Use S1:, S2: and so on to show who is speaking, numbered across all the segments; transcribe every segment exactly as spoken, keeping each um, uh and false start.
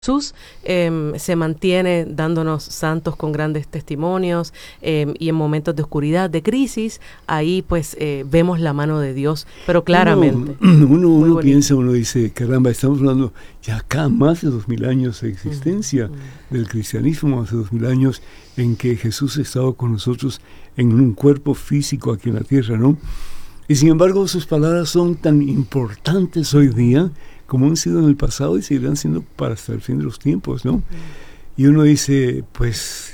S1: Jesús eh, se mantiene dándonos santos con grandes testimonios eh, y en momentos de oscuridad, de crisis, ahí pues eh, vemos la mano de Dios, pero claramente.
S2: Uno, uno, uno piensa, uno dice, caramba, estamos hablando ya acá más de dos mil años de existencia mm, mm. del cristianismo, más de dos mil años en que Jesús ha estado con nosotros en un cuerpo físico aquí en la tierra, ¿no? Y sin embargo sus palabras son tan importantes hoy día como han sido en el pasado y seguirán siendo para hasta el fin de los tiempos, ¿no? Mm. Y uno dice, pues,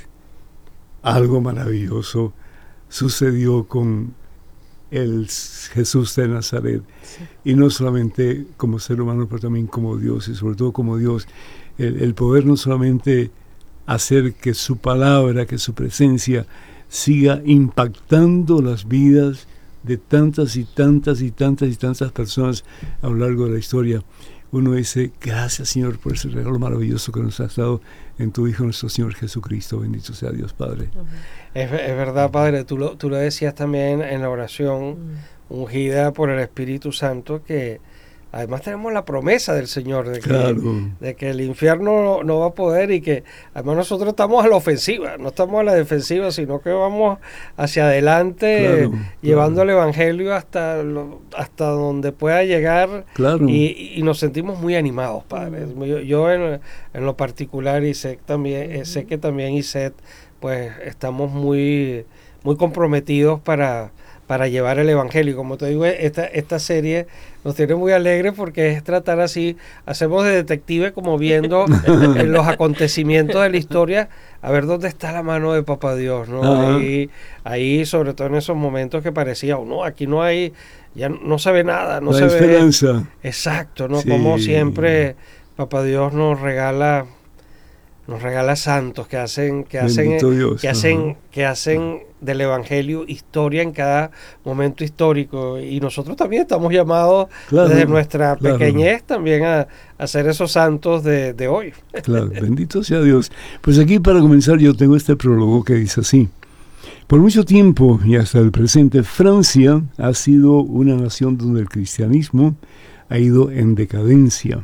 S2: algo maravilloso sucedió con el Jesús de Nazaret. Sí. Y no solamente como ser humano, pero también como Dios, y sobre todo como Dios. El, el poder no solamente hacer que su palabra, que su presencia siga impactando las vidas de tantas y tantas y tantas y tantas personas a lo largo de la historia. Uno dice, gracias Señor por ese regalo maravilloso que nos has dado en tu Hijo nuestro Señor Jesucristo. Bendito sea Dios Padre.
S3: Es, es verdad, Padre, tú lo, tú lo decías también en la oración mm. ungida por el Espíritu Santo, que además tenemos la promesa del Señor de que, claro. de que el infierno no, no va a poder, y que además nosotros estamos a la ofensiva, no estamos a la defensiva, sino que vamos hacia adelante, claro, llevando claro. el Evangelio hasta lo, hasta donde pueda llegar,
S2: claro.
S3: y, y nos sentimos muy animados, Padre. Yo, yo en, en lo particular, y sé, también, eh, sé que también Iset, pues estamos muy, muy comprometidos para... para llevar el Evangelio. Como te digo, esta, esta serie nos tiene muy alegres porque es tratar así, hacemos de detective como viendo en los acontecimientos de la historia, a ver dónde está la mano de Papá Dios, ¿no? Uh-huh. Ahí, ahí, sobre todo en esos momentos que parecía, oh, no, aquí no hay, ya no se ve nada, no
S2: la
S3: se
S2: esperanza.
S3: ve. Exacto, ¿no?
S2: Sí.
S3: Como siempre Papá Dios nos regala nos regala santos que hacen que hacen
S2: Dios.
S3: que hacen uh-huh. que hacen del Evangelio historia en cada momento histórico, y nosotros también estamos llamados claro, desde nuestra
S2: claro.
S3: pequeñez también a, a ser esos santos de, de hoy.
S2: Claro, bendito sea Dios. Pues aquí para comenzar yo tengo este prólogo que dice así: por mucho tiempo y hasta el presente, Francia ha sido una nación donde el cristianismo ha ido en decadencia.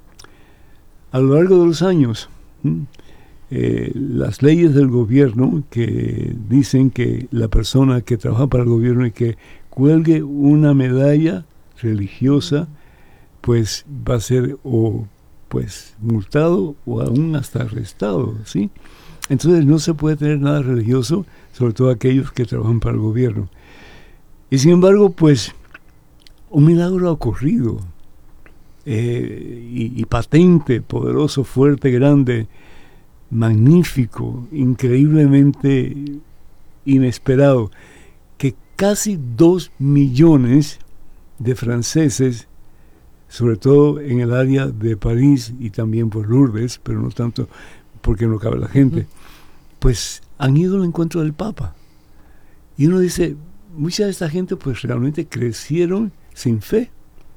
S2: A lo largo de los años, Eh, las leyes del gobierno que dicen que la persona que trabaja para el gobierno y que cuelgue una medalla religiosa, pues va a ser o pues multado o aún hasta arrestado, ¿sí? Entonces no se puede tener nada religioso, sobre todo aquellos que trabajan para el gobierno. Y sin embargo, pues un milagro ha ocurrido, eh, y, y patente, poderoso, fuerte, grande, magnífico, increíblemente inesperado, que casi dos millones de franceses, sobre todo en el área de París y también por Lourdes, pero no tanto porque no cabe la gente, uh-huh. pues han ido al encuentro del Papa. Y uno dice, mucha de esta gente pues realmente crecieron sin fe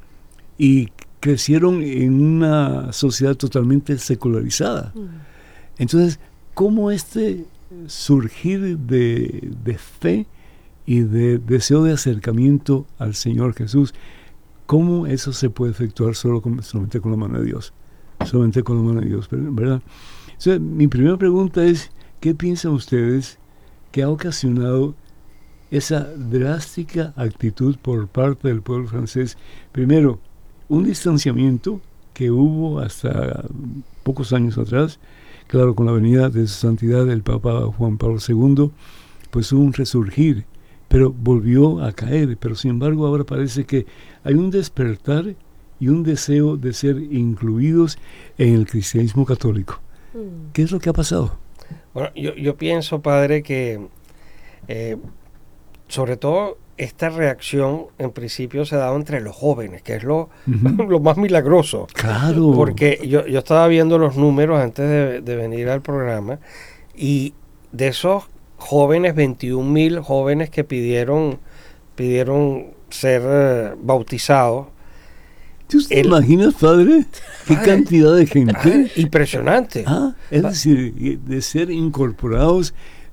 S2: y crecieron en una sociedad totalmente secularizada. Uh-huh. Entonces, ¿cómo este surgir de, de fe y de deseo de acercamiento al Señor Jesús, cómo eso se puede efectuar solo con, solamente con la mano de Dios? Solamente con la mano de Dios, ¿verdad? Entonces, mi primera pregunta es, ¿qué piensan ustedes que ha ocasionado esa drástica actitud por parte del pueblo francés? Primero, un distanciamiento que hubo hasta pocos años atrás. Claro, con la venida de su santidad el Papa Juan Pablo segundo, pues hubo un resurgir, pero volvió a caer. Pero sin embargo ahora parece que hay un despertar y un deseo de ser incluidos en el cristianismo católico. Mm. ¿Qué es lo que ha pasado?
S3: Bueno, yo, yo pienso, Padre, que eh, sobre todo esta reacción en principio se ha dado entre los jóvenes, que es lo, uh-huh. lo más milagroso.
S2: Claro.
S3: Porque yo, yo estaba viendo los números antes de, de venir al programa, y de esos jóvenes, veintiún mil jóvenes que pidieron, pidieron ser uh, bautizados.
S2: ¿Tú te imaginas, padre? ¿Qué padre, cantidad de gente?
S3: Ah, impresionante.
S2: Ah, es decir, de ser incorporados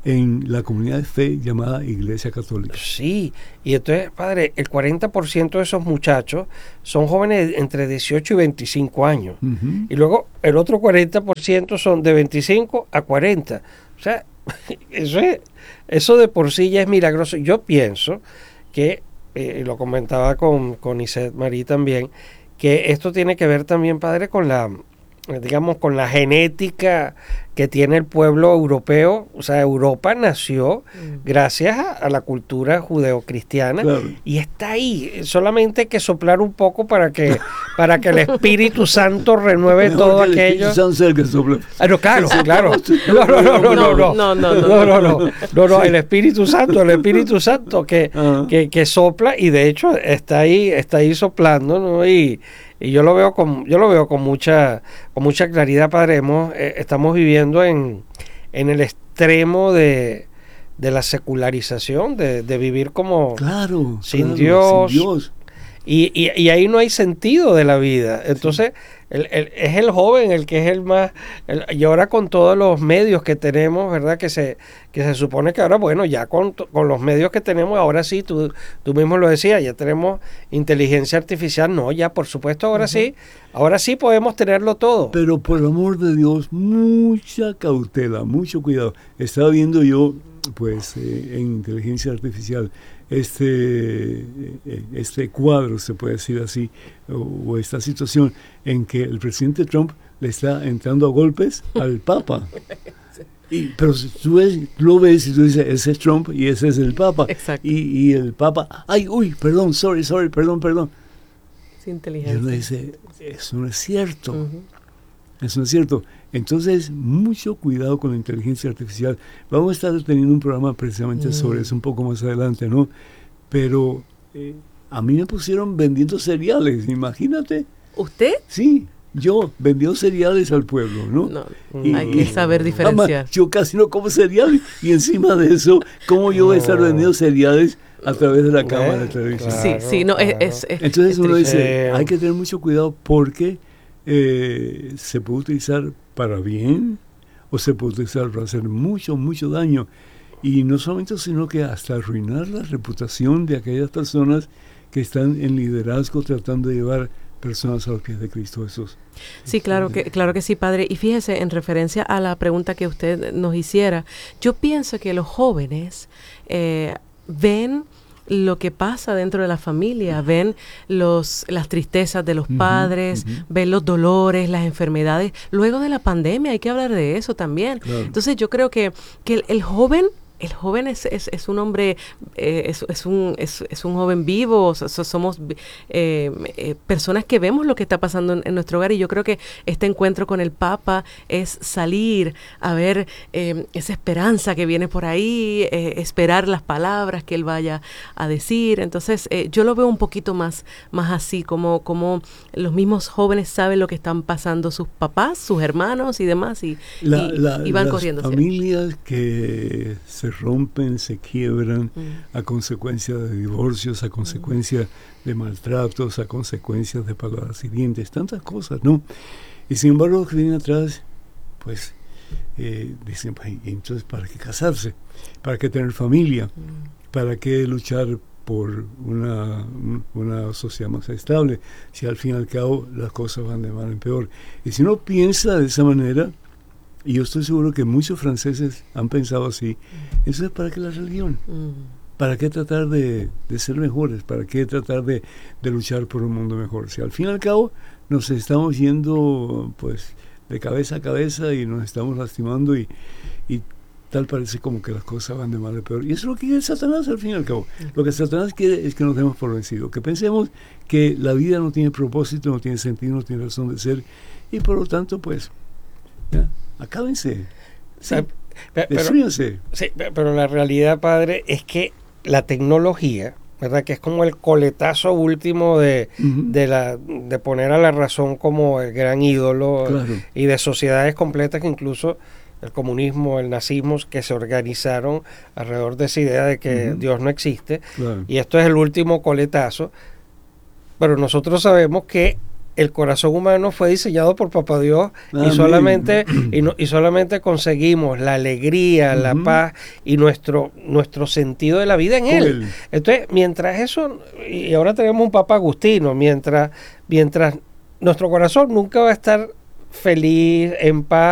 S2: en la comunidad de fe llamada Iglesia Católica.
S3: Sí, y entonces, padre, el cuarenta por ciento de esos muchachos son jóvenes entre dieciocho y veinticinco años. Uh-huh. Y luego el otro cuarenta por ciento son de veinticinco a cuarenta. O sea, eso, es, eso de por sí ya es milagroso. Yo pienso que, eh, lo comentaba con, con Iset Marie también, que esto tiene que ver también, padre, con la, digamos, con la genética que tiene el pueblo europeo. O sea, Europa nació mm. gracias a, a la cultura judeocristiana, claro. Y está ahí. Solamente hay que soplar un poco para que para que el Espíritu Santo renueve Mejor todo aquello.
S2: Que sopla.
S3: Ah, no, claro, claro. No, no, no, no, no, no, no, no, no, no, no, no, no, no, el Espíritu Santo, el Espíritu Santo que, uh-huh. que, que sopla, y de hecho está ahí, está ahí soplando, ¿no? Y Y yo lo veo con, yo lo veo con mucha, con mucha claridad, padre. Hemos, eh, estamos viviendo en, en el extremo de, de la secularización, de, de vivir como
S2: claro,
S3: sin,
S2: claro,
S3: Dios,
S2: sin Dios.
S3: Y, y, y ahí no hay sentido de la vida. Entonces, sí. el, el, es el joven el que es el más... El, y ahora con todos los medios que tenemos, ¿verdad? Que se que se supone que ahora, bueno, ya con, con los medios que tenemos, ahora sí, tú, tú mismo lo decías, ya tenemos inteligencia artificial. No, ya por supuesto, ahora uh-huh. sí. Ahora sí podemos tenerlo todo.
S2: Pero por el amor de Dios, mucha cautela, mucho cuidado. Estaba viendo yo, pues, eh, en inteligencia artificial, este este cuadro, se puede decir así, o, o esta situación en que el presidente Trump le está entrando a golpes al Papa. Y, pero si tú, ves, tú lo ves y tú dices, ese es Trump y ese es el Papa.
S1: Exacto.
S2: Y, y el Papa, ay, uy, perdón, sorry, sorry, perdón, perdón.
S1: Es inteligencia.
S2: Y uno dice, eso no es cierto. Uh-huh. Eso no es cierto. Entonces, mucho cuidado con la inteligencia artificial. Vamos a estar teniendo un programa precisamente mm. sobre eso un poco más adelante, ¿no? Pero eh, a mí me pusieron vendiendo cereales, imagínate.
S1: ¿Usted?
S2: Sí, yo vendiendo cereales al pueblo, ¿no?
S1: No, y, hay que saber diferenciar.
S2: Además, yo casi no como cereales y encima de eso, ¿cómo yo voy a estar vendiendo cereales a través de la cámara de televisión?
S1: Claro, sí, sí, no, claro. es, es...
S2: Entonces
S1: es
S2: uno
S1: triste.
S2: dice, hay que tener mucho cuidado porque eh, se puede utilizar para bien o se puede utilizar para hacer mucho, mucho daño. Y no solamente, sino que hasta arruinar la reputación de aquellas personas que están en liderazgo tratando de llevar personas a los pies de Cristo Jesús.
S1: Sí, claro que, claro que sí, padre. Y fíjese, en referencia a la pregunta que usted nos hiciera, yo pienso que los jóvenes eh, ven lo que pasa dentro de la familia, ven los las tristezas de los uh-huh, padres, uh-huh. ven los dolores, las enfermedades. Luego de la pandemia hay que hablar de eso también. Claro. Entonces yo creo que, que el, el joven El joven es, es, es un hombre, eh, es, es, un, es, es un joven vivo, o sea, somos eh, eh, personas que vemos lo que está pasando en, en nuestro hogar, y yo creo que este encuentro con el Papa es salir a ver eh, esa esperanza que viene por ahí, eh, esperar las palabras que él vaya a decir. Entonces eh, yo lo veo un poquito más, más así, como, como los mismos jóvenes saben lo que están pasando sus papás, sus hermanos y demás, y,
S2: la,
S1: y,
S2: la,
S1: y van
S2: las
S1: corriendo.
S2: Familias ¿sí? que se rompen, se quiebran mm. a consecuencia de divorcios, a consecuencia mm. de maltratos, a consecuencia de palabras hirientes, tantas cosas, ¿no? Y sin embargo, los que vienen atrás, pues, eh, dicen, pues, entonces, ¿para qué casarse? ¿Para qué tener familia? Mm. ¿Para qué luchar por una, una sociedad más estable? Si al fin y al cabo las cosas van de mal en peor. Y si uno piensa de esa manera, y yo estoy seguro que muchos franceses han pensado así, entonces ¿para qué la religión? Mm. ¿Para qué tratar de, de ser mejores? ¿Para qué tratar de, de luchar por un mundo mejor? Si al fin y al cabo nos estamos yendo pues de cabeza a cabeza y nos estamos lastimando y, y tal parece como que las cosas van de mal a peor. Y eso es lo que quiere Satanás al fin y al cabo. Lo que Satanás quiere es que nos demos por vencidos, que pensemos que la vida no tiene propósito, no tiene sentido, no tiene razón de ser, y por lo tanto pues ya, acábense, sí,
S3: pero,
S2: destrúyanse.
S3: Sí, pero la realidad, padre, es que la tecnología, ¿verdad? Que es como el coletazo último de, uh-huh. de, la, de poner a la razón como el gran ídolo, claro. Y de sociedades completas que incluso el comunismo, el nazismo, que se organizaron alrededor de esa idea de que uh-huh. Dios no existe, claro. Y esto es el último coletazo, pero nosotros sabemos que el corazón humano fue diseñado por Papá Dios
S2: Amén.
S3: y solamente y, no, y solamente conseguimos la alegría, uh-huh. la paz y nuestro nuestro sentido de la vida en él. él. Entonces, mientras eso, y ahora tenemos un Papa Agustino, mientras mientras nuestro corazón nunca va a estar feliz, en paz,